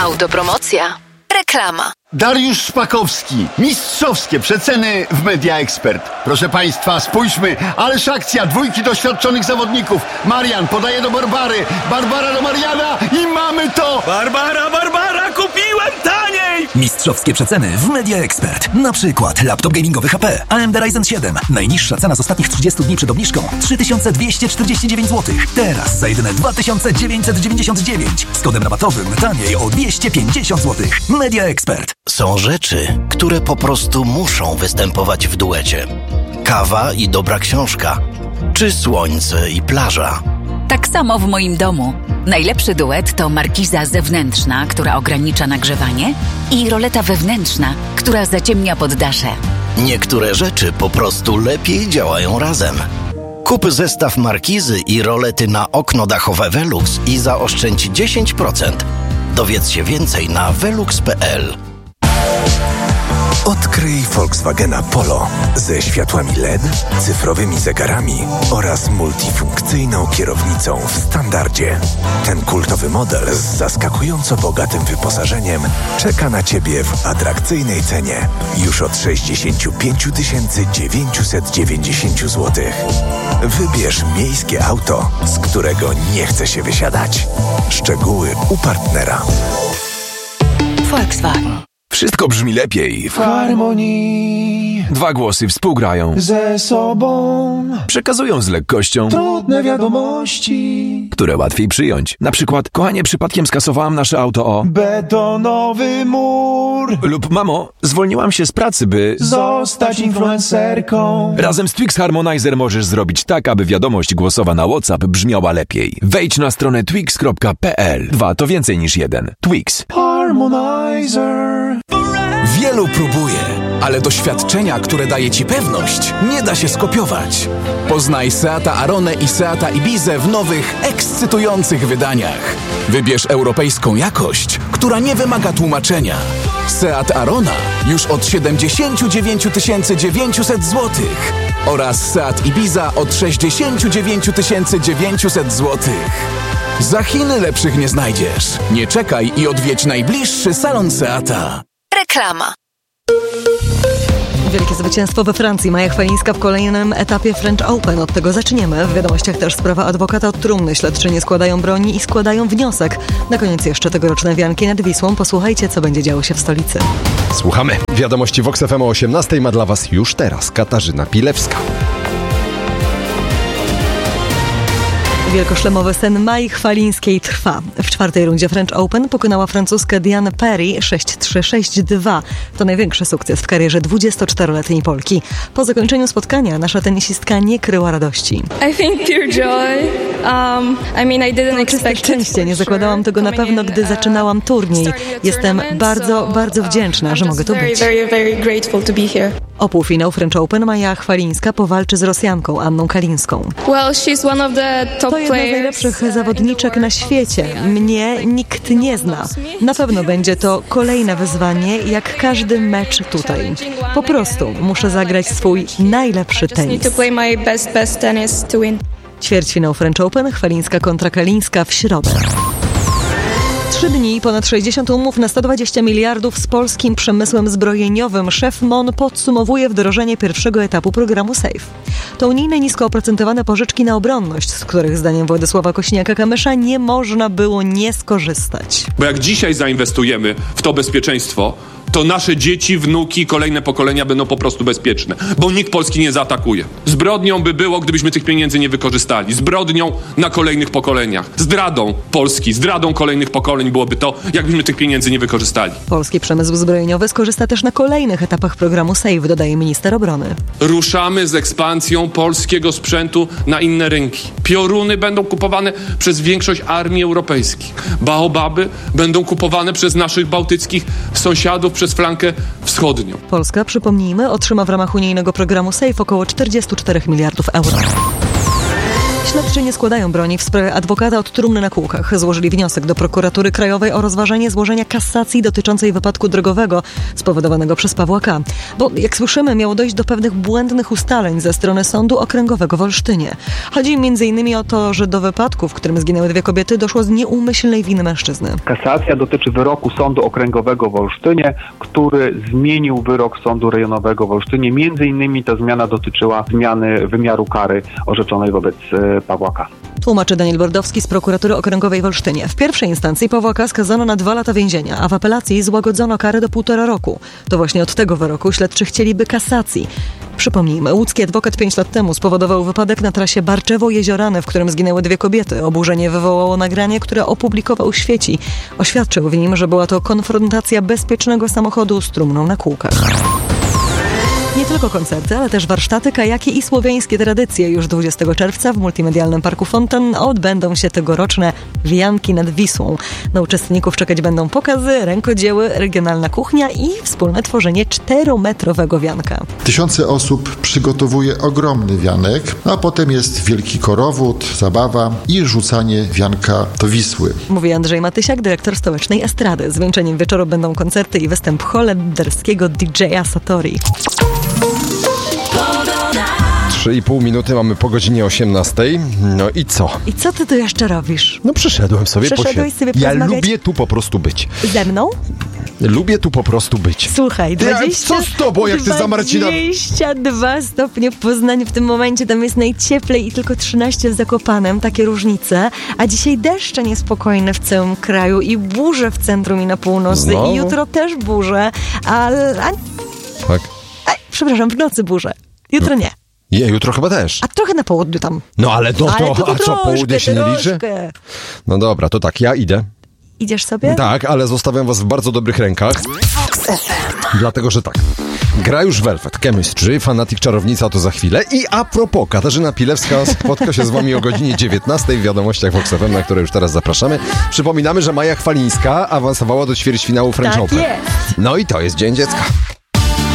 Autopromocja. Reklama. Dariusz Szpakowski. Mistrzowskie przeceny w Media Expert. Proszę Państwa, spójrzmy. Ależ akcja. Dwójki doświadczonych zawodników. Marian podaje do Barbary. Barbara do Mariana i mamy to! Barbara, kupiłem taniej! Mistrzowskie przeceny w Media Expert. Na przykład laptop gamingowy HP AMD Ryzen 7. Najniższa cena z ostatnich 30 dni przed obniżką 3249 zł. Teraz za jedyne 2999. Z kodem rabatowym taniej o 250 zł. Media Expert. Są rzeczy, które po prostu muszą występować w duecie. Kawa i dobra książka, czy słońce i plaża. Tak samo w moim domu. Najlepszy duet to markiza zewnętrzna, która ogranicza nagrzewanie, i roleta wewnętrzna, która zaciemnia poddasze. Niektóre rzeczy po prostu lepiej działają razem. Kup zestaw markizy i rolety na okno dachowe Velux i zaoszczędź 10%. Dowiedz się więcej na velux.pl. Odkryj Volkswagena Polo ze światłami LED, cyfrowymi zegarami oraz multifunkcyjną kierownicą w standardzie. Ten kultowy model z zaskakująco bogatym wyposażeniem czeka na Ciebie w atrakcyjnej cenie już od 65 990 zł. Wybierz miejskie auto, z którego nie chce się wysiadać. Szczegóły u partnera. Volkswagen. Wszystko brzmi lepiej w harmonii. Dwa głosy współgrają ze sobą, przekazują z lekkością trudne wiadomości, które łatwiej przyjąć. Na przykład: kochanie, przypadkiem skasowałam nasze auto o betonowy mur. Lub: mamo, zwolniłam się z pracy, by zostać influencerką. Razem z Twix Harmonizer możesz zrobić tak, aby wiadomość głosowa na WhatsApp brzmiała lepiej. Wejdź na stronę twix.pl. 2 to więcej niż 1. Twix Harmonizer. Wielu próbuje, ale doświadczenia, które daje Ci pewność, nie da się skopiować. Poznaj Seata Aronę i Seata Ibizę w nowych, ekscytujących wydaniach. Wybierz europejską jakość, która nie wymaga tłumaczenia. Seat Arona już od 79 900 zł oraz Seat Ibiza od 69 900 zł. Za Chiny lepszych nie znajdziesz. Nie czekaj i odwiedź najbliższy salon Seata. Reklama. Wielkie zwycięstwo we Francji. Maja Chwalińska w kolejnym etapie French Open. Od tego zaczniemy. W wiadomościach też sprawa adwokata od trumny. Śledczy nie składają broni i składają wniosek. Na koniec jeszcze tegoroczne wianki nad Wisłą. Posłuchajcie, co będzie działo się w stolicy. Słuchamy. Wiadomości Vox FM o 18:00 ma dla Was już teraz Katarzyna Pilewska. Wielkoszlemowy sen Mai Chwalińskiej trwa. W czwartej rundzie French Open pokonała francuskę Diane Perry 6-3, 6-2. To największy sukces w karierze 24-letniej Polki. Po zakończeniu spotkania nasza tenisistka nie kryła radości. Czyste szczęście. Nie zakładałam tego na pewno, gdy zaczynałam turniej. Jestem bardzo, bardzo wdzięczna, że mogę tu być. O półfinał French Open Maja Chwalińska powalczy z Rosjanką Anną Kalińską. To jedna z najlepszych zawodniczek na świecie. Mnie nikt nie zna. Na pewno będzie to kolejne wyzwanie, jak każdy mecz tutaj. Po prostu muszę zagrać swój najlepszy tenis. Ćwierćfinał French Open Chwalińska kontra Kalińska w środę. 3 dni i ponad 60 umów na 120 miliardów z polskim przemysłem zbrojeniowym. Szef MON podsumowuje wdrożenie pierwszego etapu programu SAFE. To unijne nisko oprocentowane pożyczki na obronność, z których zdaniem Władysława Kośniaka-Kamysza nie można było nie skorzystać. Bo jak dzisiaj zainwestujemy w to bezpieczeństwo, to nasze dzieci, wnuki, kolejne pokolenia będą po prostu bezpieczne, bo nikt Polski nie zaatakuje. Zbrodnią by było, gdybyśmy tych pieniędzy nie wykorzystali. Zbrodnią na kolejnych pokoleniach. Zdradą Polski, zdradą kolejnych pokoleń byłoby to, jakbyśmy tych pieniędzy nie wykorzystali. Polski przemysł zbrojeniowy skorzysta też na kolejnych etapach programu SAFE, dodaje minister obrony. Ruszamy z ekspansją polskiego sprzętu na inne rynki. Pioruny będą kupowane przez większość armii europejskich. Baobaby będą kupowane przez naszych bałtyckich sąsiadów, przez flankę wschodnią. Polska, przypomnijmy, otrzyma w ramach unijnego programu SAFE około 44 miliardów euro. Śledczy nie składają broni w sprawie adwokata od trumny na kółkach. Złożyli wniosek do prokuratury krajowej o rozważenie złożenia kasacji dotyczącej wypadku drogowego spowodowanego przez Pawła K. Bo jak słyszymy, miało dojść do pewnych błędnych ustaleń ze strony Sądu Okręgowego w Olsztynie. Chodzi m.in. o to, że do wypadku, w którym zginęły 2 kobiety, doszło z nieumyślnej winy mężczyzny. Kasacja dotyczy wyroku Sądu Okręgowego w Olsztynie, który zmienił wyrok Sądu Rejonowego w Olsztynie. Między innymi ta zmiana dotyczyła zmiany wymiaru kary orzeczonej wobec Pawła K. Tłumaczy Daniel Bordowski z prokuratury okręgowej w Olsztynie. W pierwszej instancji Pawła K. skazano na 2 lata więzienia, a w apelacji złagodzono karę do 1,5 roku. To właśnie od tego wyroku śledczy chcieliby kasacji. Przypomnijmy, łódzki adwokat 5 lat temu spowodował wypadek na trasie Barczewo-Jeziorane, w którym zginęły 2 kobiety. Oburzenie wywołało nagranie, które opublikował Świeci. Oświadczył w nim, że była to konfrontacja bezpiecznego samochodu z trumną na kółkach. Nie tylko koncerty, ale też warsztaty, kajaki i słowiańskie tradycje. Już 20 czerwca w multimedialnym Parku Fontan odbędą się tegoroczne wijanki nad Wisłą. Na uczestników czekać będą pokazy, rękodzieły, regionalna kuchnia i wspólne tworzenie 4-metrowego wianka. Tysiące osób przygotowuje ogromny wianek, a potem jest wielki korowód, zabawa i rzucanie wianka do Wisły. Mówi Andrzej Matysiak, dyrektor stołecznej estrady. Zwieńczeniem wieczoru będą koncerty i występ holenderskiego DJ-a Satori. 3,5 minuty mamy po godzinie 18. No i co? I co ty tu jeszcze robisz? No przyszedłeś sobie Ja lubię tu po prostu być. Ze mną? Lubię tu po prostu być. Słuchaj, 20... Co z tobą, jak ty za Marcina... 22 stopnie w Poznaniu w tym momencie, tam jest najcieplej i tylko 13 w Zakopanem, takie różnice. A dzisiaj deszcze niespokojne w całym kraju i burze w centrum i na północy. Znowu? I jutro też burze. Tak. Przepraszam, w nocy burze. Jutro nie. Jutro chyba też. A trochę na południu tam. No ale a co, południe się nie liczy? No dobra, to tak, ja idę. Idziesz sobie? Tak, ale zostawiam was w bardzo dobrych rękach. Dlatego, że tak. Gra już Velvet, Chemistry, Fanatic Czarownica to za chwilę. I a propos, Katarzyna Pilewska spotka się z wami o godzinie 19 w wiadomościach Vox FM, na które już teraz zapraszamy. Przypominamy, że Maja Chwalińska awansowała do ćwierćfinału French Open. Tak jest. No i to jest Dzień Dziecka.